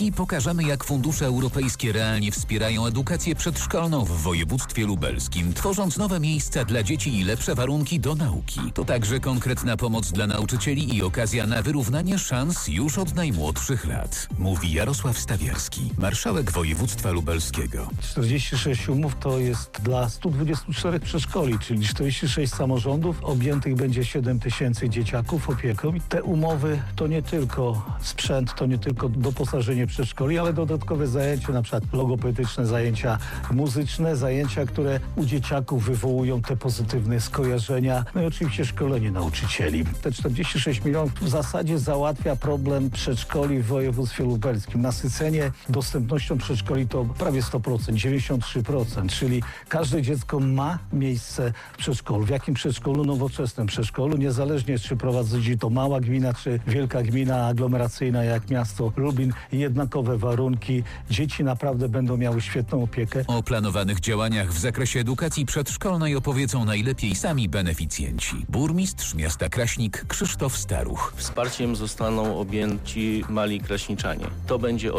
Dziś pokażemy, jak fundusze europejskie realnie wspierają edukację przedszkolną w województwie lubelskim, tworząc nowe miejsca dla dzieci i lepsze warunki do nauki. To także konkretna pomoc dla nauczycieli i okazja na wyrównanie szans już od najmłodszych lat. Mówi Jarosław Stawiarski, marszałek województwa lubelskiego. 46 umów to jest dla 124 przedszkoli, czyli 46 samorządów. Objętych będzie 7 tysięcy dzieciaków opieką. I te umowy to nie tylko sprzęt, to nie tylko doposażenie przedszkoli, ale dodatkowe zajęcia, na przykład logopedyczne, zajęcia muzyczne, zajęcia, które u dzieciaków wywołują te pozytywne skojarzenia. No i oczywiście szkolenie nauczycieli. Te 46 milionów w zasadzie załatwia problem przedszkoli w województwie lubelskim. Nasycenie dostępnością przedszkoli to prawie 100%, 93%, czyli każde dziecko ma miejsce w przedszkolu. W jakim przedszkolu? Nowoczesnym przedszkolu, niezależnie czy prowadzi to mała gmina, czy wielka gmina aglomeracyjna jak miasto Lublin. Jednakowe warunki. Dzieci naprawdę będą miały świetną opiekę. O planowanych działaniach w zakresie edukacji przedszkolnej opowiedzą najlepiej sami beneficjenci. Burmistrz miasta Kraśnik Krzysztof Staruch. Wsparciem zostaną objęci mali kraśniczanie. To będzie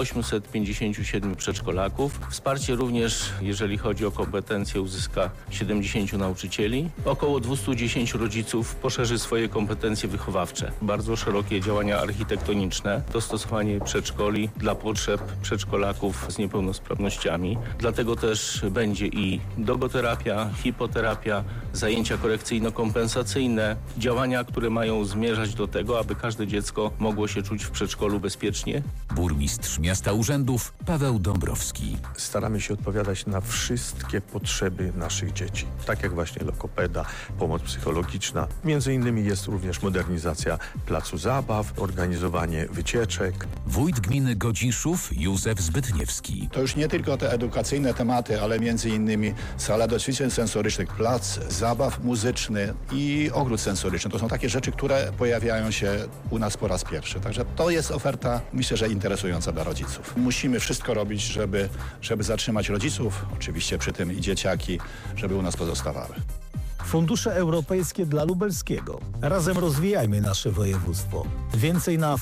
857 przedszkolaków. Wsparcie również, jeżeli chodzi o kompetencje, uzyska 70 nauczycieli. Około 210 rodziców poszerzy swoje kompetencje wychowawcze. Bardzo szerokie działania architektoniczne, dostosowanie przedszkoli dla potrzeb przedszkolaków z niepełnosprawnościami. Dlatego też będzie i dogoterapia, hipoterapia, zajęcia korekcyjno-kompensacyjne, działania, które mają zmierzać do tego, aby każde dziecko mogło się czuć w przedszkolu bezpiecznie. Burmistrz miasta urzędów Paweł Dąbrowski. Staramy się odpowiadać na wszystkie potrzeby naszych dzieci. Tak jak właśnie logopeda, pomoc psychologiczna. Między innymi jest również modernizacja placu zabaw, organizowanie wycieczek. Wójt gminy Godziszów Józef Zbytniewski. To już nie tylko te edukacyjne tematy, ale między innymi sala do ćwiczeń sensorycznych, plac zabaw muzyczny i ogród sensoryczny. To są takie rzeczy, które pojawiają się u nas po raz pierwszy. Także to jest oferta, myślę, że interesująca dla rodziców. Musimy wszystko robić, żeby zatrzymać rodziców, oczywiście przy tym i dzieciaki, żeby u nas pozostawały. Fundusze europejskie dla lubelskiego. Razem rozwijajmy nasze województwo. Więcej na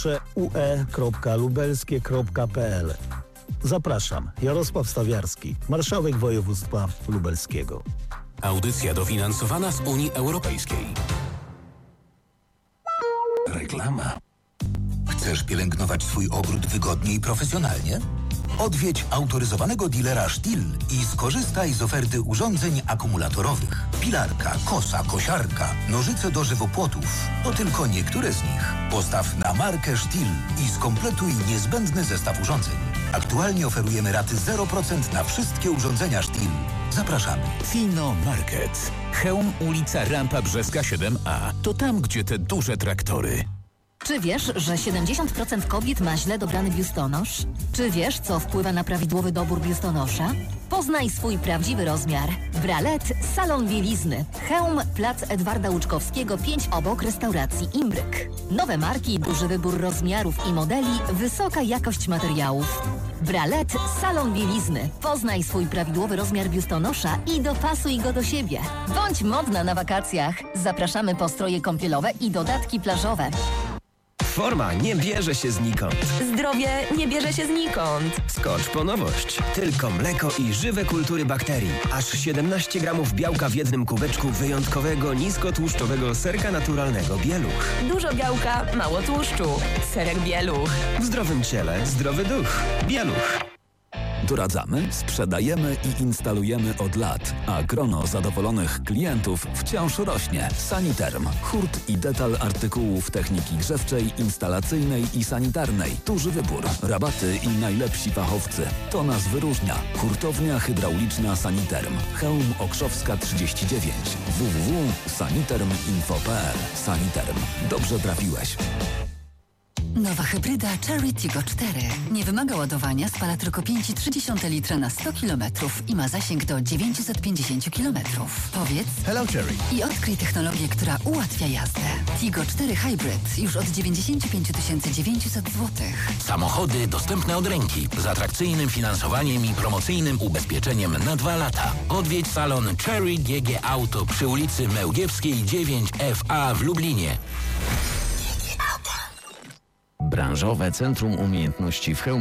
fundusze.ue.lubelskie.pl. Zapraszam, Jarosław Stawiarski, marszałek województwa lubelskiego. Audycja dofinansowana z Unii Europejskiej. Reklama. Chcesz pielęgnować swój ogród wygodnie i profesjonalnie? Odwiedź autoryzowanego dealera Stihl i skorzystaj z oferty urządzeń akumulatorowych. Pilarka, kosa, kosiarka, nożyce do żywopłotów. To tylko niektóre z nich. Postaw na markę Stihl i skompletuj niezbędny zestaw urządzeń. Aktualnie oferujemy raty 0% na wszystkie urządzenia Stihl. Zapraszamy. Fino Market. Chełm, ulica Rampa Brzeska 7A. To tam, gdzie te duże traktory. Czy wiesz, że 70% kobiet ma źle dobrany biustonosz? Czy wiesz, co wpływa na prawidłowy dobór biustonosza? Poznaj swój prawdziwy rozmiar. Bralet, salon bielizny. Chełm, plac Edwarda Łuczkowskiego 5 obok restauracji Imbryk. Nowe marki, duży wybór rozmiarów i modeli, wysoka jakość materiałów. Bralet, salon bielizny. Poznaj swój prawidłowy rozmiar biustonosza i dopasuj go do siebie. Bądź modna na wakacjach. Zapraszamy po stroje kąpielowe i dodatki plażowe. Forma nie bierze się znikąd. Zdrowie nie bierze się znikąd. Skocz po nowość. Tylko mleko i żywe kultury bakterii. Aż 17 gramów białka w jednym kubeczku wyjątkowego, niskotłuszczowego serka naturalnego Bieluch. Dużo białka, mało tłuszczu. Serek Bieluch. W zdrowym ciele zdrowy duch. Bieluch. Doradzamy, sprzedajemy i instalujemy od lat, a grono zadowolonych klientów wciąż rośnie. Saniterm. Hurt i detal artykułów techniki grzewczej, instalacyjnej i sanitarnej. Duży wybór, rabaty i najlepsi fachowcy. To nas wyróżnia. Hurtownia hydrauliczna Saniterm. Chełm Okrzowska 39. www.saniterm.info.pl. Saniterm. Dobrze trafiłeś. Nowa hybryda Chery Tiggo 4. Nie wymaga ładowania, spala tylko 5,3 litra na 100 km i ma zasięg do 950 km. Powiedz Hello Chery i odkryj technologię, która ułatwia jazdę. Tiggo 4 Hybrid już od 95 900 zł. Samochody dostępne od ręki, z atrakcyjnym finansowaniem i promocyjnym ubezpieczeniem na 2 lata. Odwiedź salon Chery GG Auto przy ulicy Mełgiewskiej 9FA w Lublinie. Branżowe Centrum Umiejętności w Chełmie